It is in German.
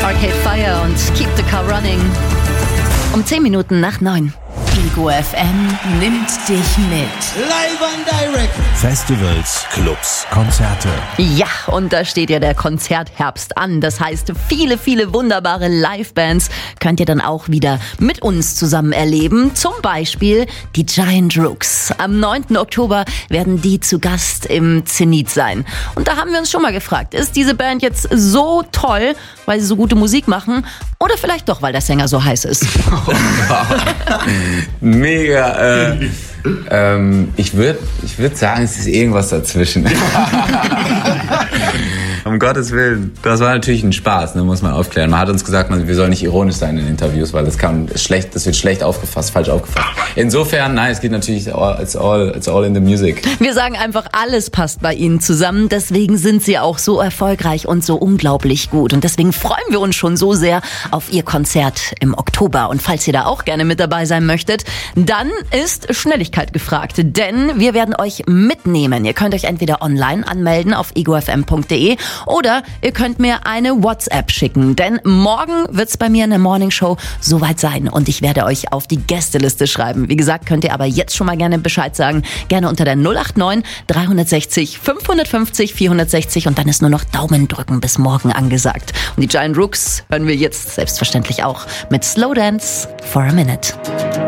Arcade Fire und Keep the Car Running. Um 10 Minuten nach 9. Ego FM nimmt dich mit. Live and direct. Festivals, Clubs, Konzerte. Ja, und da steht ja der Konzertherbst an. Das heißt, viele, viele wunderbare Livebands könnt ihr dann auch wieder mit uns zusammen erleben. Zum Beispiel die Giant Rooks. Am 9. Oktober werden die zu Gast im Zenit sein. Und da haben wir uns schon mal gefragt, ist diese Band jetzt so toll, weil sie so gute Musik machen? Oder vielleicht doch, weil der Sänger so heiß ist? Mega. Ich würd sagen, es ist irgendwas dazwischen. Um Gottes Willen. Das war natürlich ein Spaß, ne, muss man aufklären. Man hat uns gesagt, wir sollen nicht ironisch sein in Interviews, weil das wird schlecht aufgefasst, falsch aufgefasst. Insofern, nein, es geht natürlich, it's all in the music. Wir sagen einfach, alles passt bei ihnen zusammen. Deswegen sind sie auch so erfolgreich und so unglaublich gut. Und deswegen freuen wir uns schon so sehr auf ihr Konzert im Oktober. Und falls ihr da auch gerne mit dabei sein möchtet, dann ist Schnelligkeit gefragt. Denn wir werden euch mitnehmen. Ihr könnt euch entweder online anmelden auf egofm.de oder ihr könnt mir eine WhatsApp schicken. Denn morgen wird's bei mir in der Morningshow soweit sein. Und ich werde euch auf die Gästeliste schreiben. Wie gesagt, könnt ihr aber jetzt schon mal gerne Bescheid sagen. Gerne unter der 089 360 550 460. Und dann ist nur noch Daumen drücken bis morgen angesagt. Und die Giant Rooks hören wir jetzt selbstverständlich auch mit Slow Dance for a Minute.